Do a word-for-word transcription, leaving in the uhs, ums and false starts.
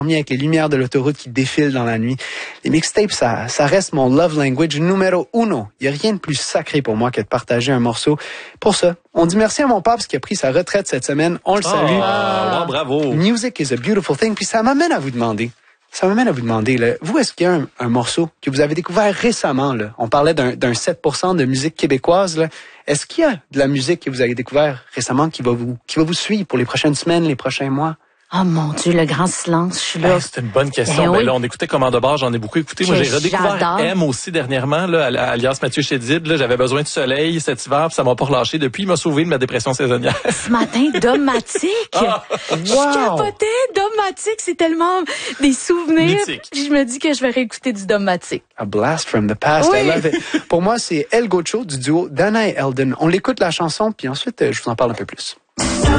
avec les lumières de l'autoroute qui défilent dans la nuit. Les mixtapes, ça, ça reste mon love language numéro uno. Il n'y a rien de plus sacré pour moi que de partager un morceau. Pour ça, on dit merci à mon papa qui a pris sa retraite cette semaine. On le salue. Ah, bravo. Music is a beautiful thing. Puis ça m'amène à vous demander, ça m'amène à vous demander, là, vous, est-ce qu'il y a un, un morceau que vous avez découvert récemment, là? On parlait d'un, d'un sept pour cent de musique québécoise, là. Est-ce qu'il y a de la musique que vous avez découvert récemment qui va vous, qui va vous suivre pour les prochaines semaines, les prochains mois? Oh mon Dieu, le grand silence, je suis là. Hey, c'est une bonne question. Ben ben oui. là, on écoutait Commande de bar, j'en ai beaucoup écouté. Moi, Que j'ai redécouvert j'adore. M aussi dernièrement, là, alias Mathieu Chédid. Là, j'avais besoin de soleil cet hiver, puis ça m'a pas relâché. Depuis, il m'a sauvé de ma dépression saisonnière. Ce matin, Domatique. Ah, Je capotais, Domatique, c'est tellement des souvenirs. Mythique. Je me dis que je vais réécouter du Domatique. A blast from the past, Oui. I love it. Pour moi, c'est El Gocho du duo Dana et Eldon. On l'écoute la chanson, puis ensuite, je vous en parle un peu plus.